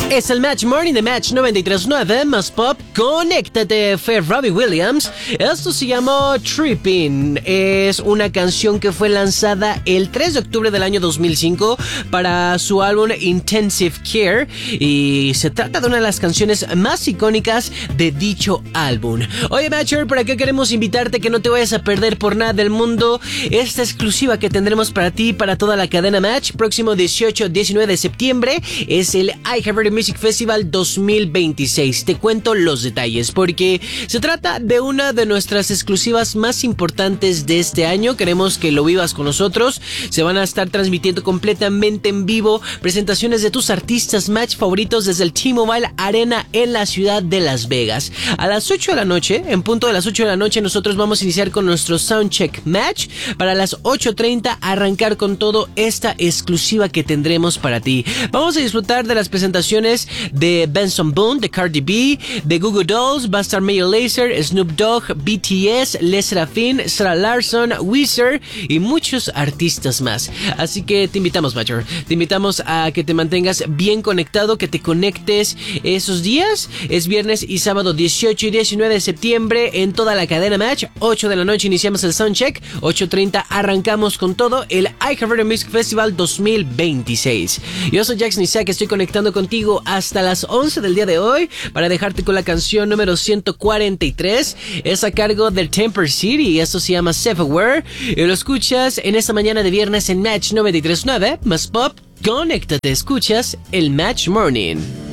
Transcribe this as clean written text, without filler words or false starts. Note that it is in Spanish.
Es el Match Morning de Match 93.9 más Pop. Conéctate, fue Robbie Williams. Esto se llamó Tripping. Es una canción que fue lanzada el 3 de octubre del año 2005 para su álbum Intensive Care. Y se trata de una de las canciones más icónicas de dicho álbum. Oye, Matcher, por acá queremos invitarte que no te vayas a perder por nada del mundo esta exclusiva que tendremos para ti, para toda la cadena Match. Próximo 18-19 de septiembre es el iHeartRadio Music Festival 2026. Te cuento los detalles porque se trata de una de nuestras exclusivas más importantes de este año. Queremos que lo vivas con nosotros. Se van a estar transmitiendo completamente en vivo presentaciones de tus artistas Match favoritos desde el T-Mobile Arena en la ciudad de Las Vegas. A las 8 de la noche, en punto de las 8 de la noche, nosotros vamos a iniciar con nuestro Soundcheck Match. Para las 8:30 arrancar con todo esta exclusiva que tendremos para ti. Vamos a disfrutar de las presentaciones de Benson Boone, de Cardi B, de Goo Goo Dolls, va a estar Major Lazer, Snoop Dogg, BTS, Les Serafin, Sarah Larson, Weezer y muchos artistas más. Así que te invitamos, Matcher. Te invitamos a que te mantengas bien conectado, que te conectes esos días. Es viernes y sábado 18 y 19 de septiembre en toda la cadena Match. 8 de la noche iniciamos el Soundcheck. 8:30 arrancamos con todo el iHeartRadio Music Festival 2026. Yo soy Jackson Isaac, estoy conectando contigo hasta las 11 del día de hoy para dejarte con la canción número 143. Es a cargo del Temper City y esto se llama Self-Aware y lo escuchas en esta mañana de viernes en Match 93.9 más Pop. Conéctate, escuchas el Match Morning.